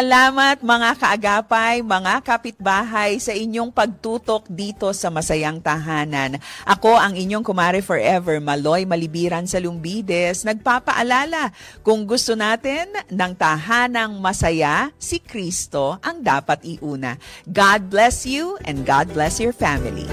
Salamat mga kaagapay, mga kapitbahay sa inyong pagtutok dito sa Masayang Tahanan. Ako ang inyong kumare forever, Maloy Malibiran sa Lumbides, nagpapaalala kung gusto natin ng tahanang masaya, si Kristo ang dapat iuna. God bless you and God bless your family.